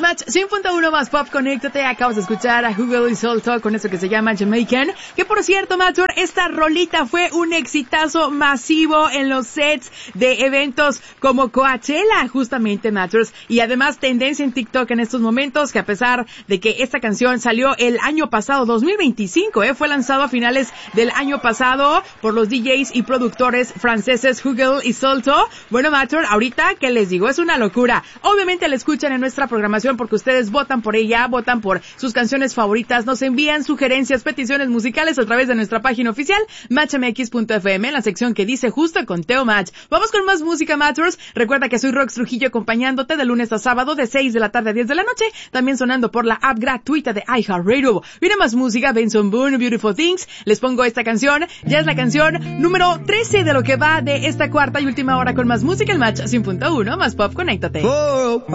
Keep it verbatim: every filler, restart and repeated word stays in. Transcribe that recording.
Match cien punto uno más Pop, conéctate. Acabas de escuchar a Google y Solto con eso que se llama Jamaican. Que por cierto, Matur, esta rolita fue un exitazo masivo en los sets de eventos como Coachella, justamente, Maturs. Y además tendencia en TikTok en estos momentos, que a pesar de que esta canción salió el año pasado, dos mil veinticinco, eh, fue lanzado a finales del año pasado por los D Js y productores franceses Google y Solto. Bueno, Matur, ahorita, ¿qué les digo? Es una locura. Obviamente la escuchan en nuestra programación porque ustedes votan por ella, votan por sus canciones favoritas, nos envían sugerencias, peticiones musicales a través de nuestra página oficial, match m x punto f m, en la sección que dice justo con Teo Match. Vamos con más música, Matters. Recuerda que soy Rox Trujillo acompañándote de lunes a sábado de seis de la tarde a diez de la noche, también sonando por la app gratuita de iHeartRadio. Viene más música, Benson Boone, Beautiful Things. Les pongo esta canción, ya es la canción número trece de lo que va de esta cuarta y última hora con más música, el Match cien punto uno más Pop, conéctate. Oh,